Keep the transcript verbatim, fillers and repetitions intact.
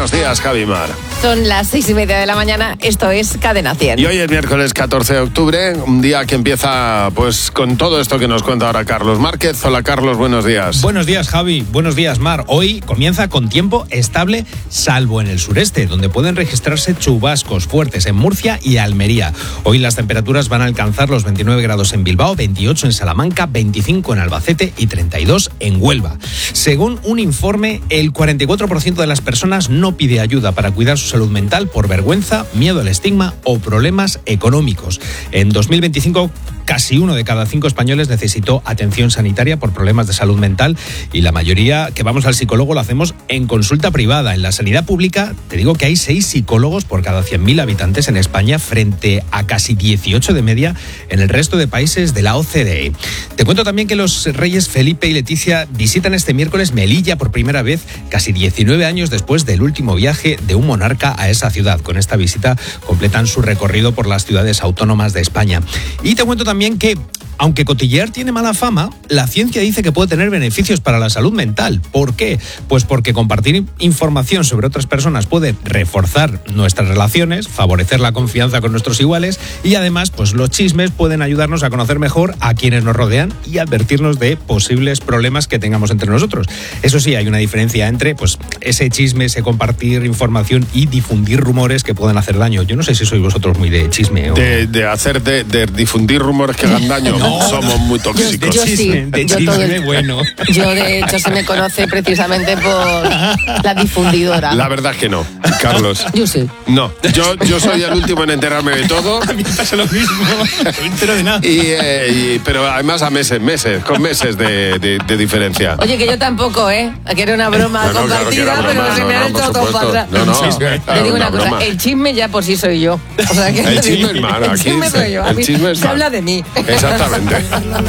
Buenos días, Javi Mar. Son las seis y media de la mañana, esto es Cadena cien. Y hoy es miércoles catorce de octubre, un día que empieza pues con todo esto que nos cuenta ahora Carlos Márquez. Hola Carlos, buenos días. Buenos días, Javi, buenos días, Mar. Hoy comienza con tiempo estable, salvo en el sureste, donde pueden registrarse chubascos fuertes en Murcia y Almería. Hoy las temperaturas van a alcanzar los veintinueve grados en Bilbao, veintiocho en Salamanca, veinticinco en Albacete y treinta y dos en Huelva. Según un informe, el cuarenta y cuatro por ciento de las personas no pide ayuda para cuidar su salud mental por vergüenza, miedo al estigma o problemas económicos. En dos mil veinticinco, casi uno de cada cinco españoles necesitó atención sanitaria por problemas de salud mental y la mayoría que vamos al psicólogo lo hacemos en consulta privada. En la sanidad pública, te digo que hay seis psicólogos por cada cien mil habitantes en España frente a casi dieciocho de media en el resto de países de la O C D E. Te cuento también que los reyes Felipe y Leticia visitan este miércoles Melilla por primera vez, casi diecinueve años después del último viaje de un monarca a esa ciudad. Con esta visita completan su recorrido por las ciudades autónomas de España. Y te cuento también que, aunque cotillear tiene mala fama, la ciencia dice que puede tener beneficios para la salud mental. ¿Por qué? Pues porque compartir información sobre otras personas puede reforzar nuestras relaciones, favorecer la confianza con nuestros iguales y además, pues los chismes pueden ayudarnos a conocer mejor a quienes nos rodean y advertirnos de posibles problemas que tengamos entre nosotros. Eso sí, hay una diferencia entre pues ese chisme, ese compartir información y difundir rumores que pueden hacer daño. Yo no sé si sois vosotros muy de chisme o... De, de hacer, de, de difundir rumores que hagan daño. No. Somos muy tóxicos. Yo, yo sí, de yo, chisme, todo el, bueno. yo de hecho se me conoce precisamente por la difundidora. La verdad es que no, Carlos. Yo sí. No, yo, yo soy el último en enterarme de todo. A mí me pasa lo mismo, no me entero de nada. Y, eh, y, pero además a meses, meses, con meses de, de, de diferencia. Oye, que yo tampoco, ¿eh? Que era una broma no, no, compartida, claro que era broma, pero se no, me no, ha por hecho todo supuesto. para atrás. No, no, Te claro, digo una, una cosa, broma. el chisme ya por sí soy yo. O sea, que El chisme es Mar, el aquí chisme soy yo. A el mí chisme es se Mar. habla de mí. Exactamente.